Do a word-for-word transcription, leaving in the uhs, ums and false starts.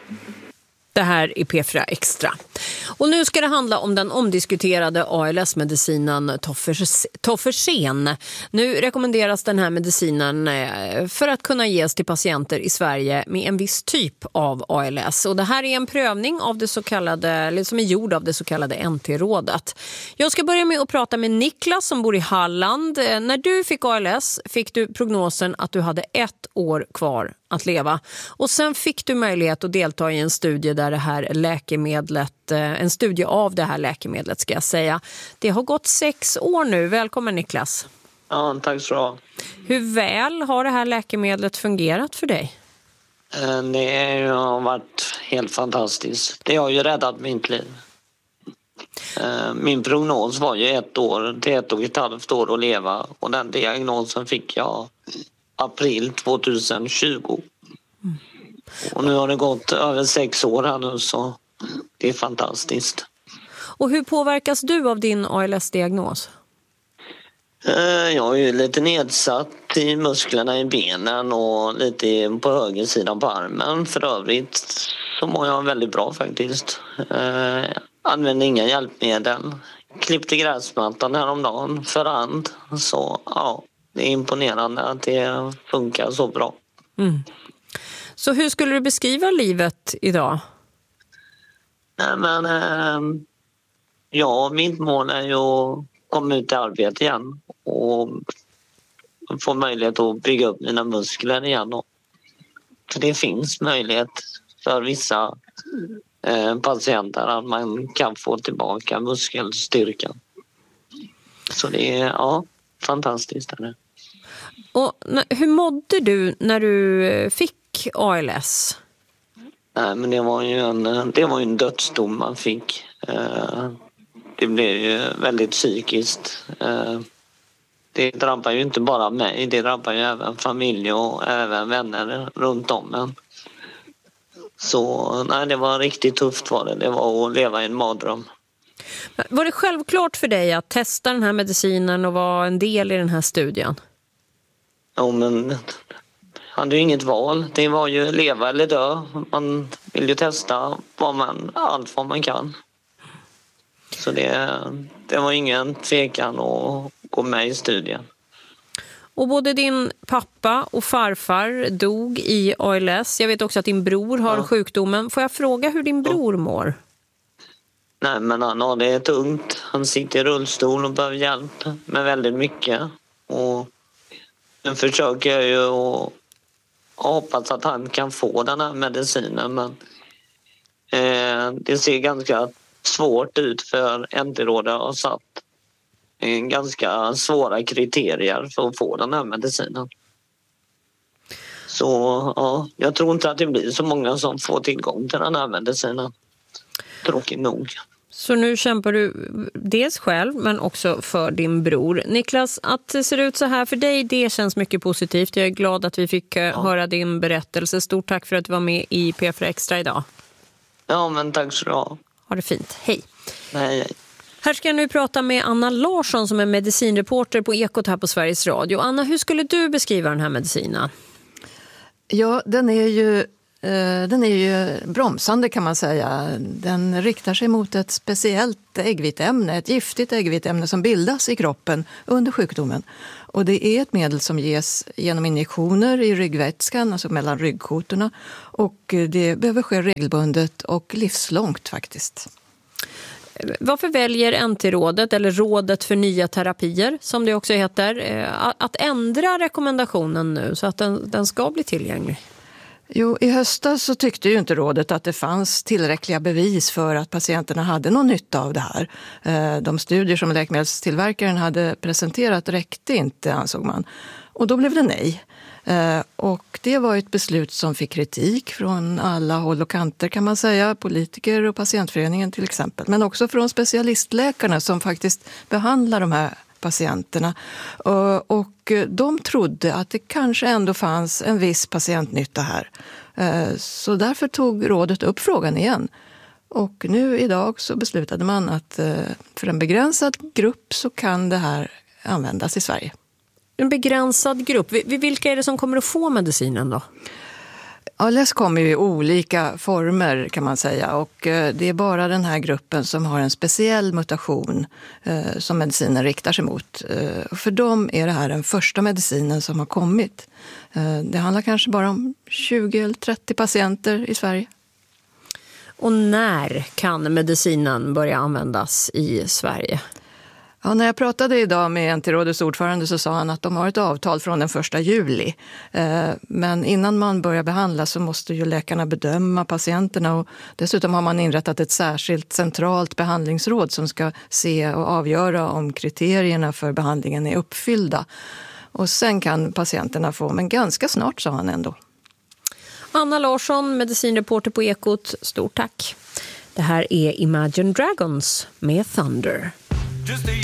Det här är P fyra Extra. Och nu ska det handla om den omdiskuterade A L S-medicinen Tofersen. Nu rekommenderas den här medicinen för att kunna ges till patienter i Sverige med en viss typ av A L S. Och det här är en prövning av det så kallade, eller som är gjord av det så kallade N T-rådet. Jag ska börja med att prata med Niklas som bor i Halland. När du fick A L S fick du prognosen att du hade ett år kvar att leva. Och sen fick du möjlighet att delta i en studie där det här läkemedlet, en studie av det här läkemedlet ska jag säga. Det har gått sex år nu. Välkommen Niklas. Ja, tack så bra. Hur väl har det här läkemedlet fungerat för dig? Det har varit helt fantastiskt. Det har ju räddat mitt liv. Min prognos var ju ett år till ett och ett halvt år att leva och den diagnosen fick jag april tjugohundratjugo. Mm. Och nu har det gått över sex år här nu så det är fantastiskt. Och hur påverkas du av din A L S-diagnos? Jag är ju lite nedsatt i musklerna i benen och lite på höger sidan på armen. För övrigt så mår jag väldigt bra faktiskt. Jag använder inga hjälpmedel. Klippte gräsmattan häromdagen för hand. Så ja, det är imponerande att det funkar så bra. Mm. Så hur skulle du beskriva livet idag? Nej men, eh, ja, mitt mål är ju att komma ut i arbete igen och få möjlighet att bygga upp mina muskler igen. För det finns möjlighet för vissa eh, patienter att man kan få tillbaka muskelstyrkan. Så det är ja, fantastiskt. Är det. Och hur mådde du när du fick A L S? Nej, men det var ju en, det var ju en dödsdom man fick. Det blev ju väldigt psykiskt. Det drabbar ju inte bara mig, det drabbar ju även familj och även vänner runt om en. Så nej, det var riktigt tufft var det. Det var att leva i en mardröm. Var det självklart för dig att testa den här medicinen och vara en del i den här studien? Ja, men jag hade ju inget val. Det var ju leva eller dö. Man vill ju testa vad man, allt vad man kan. Så det, det var ingen tvekan att gå med i studien. Och både din pappa och farfar dog i A L S. Jag vet också att din bror har ja. sjukdomen. Får jag fråga hur din bror mår? Nej, men han har det tungt. Han sitter i rullstol och behöver hjälp med väldigt mycket. Och nu försöker jag ju att hoppas att han kan få den här medicinen. Men eh, det ser ganska svårt ut för N T-rådet har satt ganska svåra kriterier för att få den här medicinen. Så ja, jag tror inte att det blir så många som får tillgång till den här medicinen. Tråkigt nog. Så nu kämpar du dels själv men också för din bror. Niklas, att det ser ut så här för dig, det känns mycket positivt. Jag är glad att vi fick ja. höra din berättelse. Stort tack för att du var med i P fyra Extra idag. Ja, men tack så bra. Ha det fint. Hej. Nej, hej. Här ska jag nu prata med Anna Larsson som är medicinreporter på Ekot här på Sveriges Radio. Anna, hur skulle du beskriva den här medicinen? Ja, den är ju, eh, den är ju bromsande kan man säga. Den riktar sig mot ett speciellt äggviteämne, ett giftigt äggviteämne som bildas i kroppen under sjukdomen. Och det är ett medel som ges genom injektioner i ryggvätskan, alltså mellan ryggkotorna. Och det behöver ske regelbundet och livslångt faktiskt. Varför väljer N T-rådet, eller Rådet för nya terapier som det också heter, att ändra rekommendationen nu så att den, den ska bli tillgänglig? Jo, i höstas så tyckte ju inte rådet att det fanns tillräckliga bevis för att patienterna hade någon nytta av det här. De studier som läkemedelstillverkaren hade presenterat räckte inte, ansåg man. Och då blev det nej. Och det var ett beslut som fick kritik från alla håll och kanter kan man säga, politiker och patientföreningen till exempel. Men också från specialistläkarna som faktiskt behandlar de här patienterna. Och de trodde att det kanske ändå fanns en viss patientnytta här. Så därför tog rådet upp frågan igen. Och nu idag så beslutade man att för en begränsad grupp så kan det här användas i Sverige. En begränsad grupp. Vilka är det som kommer att få medicinen då? A L S kommer ju i olika former kan man säga, och det är bara den här gruppen som har en speciell mutation eh, som medicinen riktar sig mot. Eh, för dem är det här den första medicinen som har kommit. Eh, det handlar kanske bara om tjugo eller trettio patienter i Sverige. Och när kan medicinen börja användas i Sverige? Ja, när jag pratade idag med en N-T-rådets ordförande så sa han att de har ett avtal från den första juli. Men innan man börjar behandla så måste ju läkarna bedöma patienterna, och dessutom har man inrättat ett särskilt centralt behandlingsråd som ska se och avgöra om kriterierna för behandlingen är uppfyllda. Och sen kan patienterna få, men ganska snart, sa han ändå. Anna Larsson, medicinreporter på Ekot, stort tack. Det här är Imagine Dragons med Thunder. Just a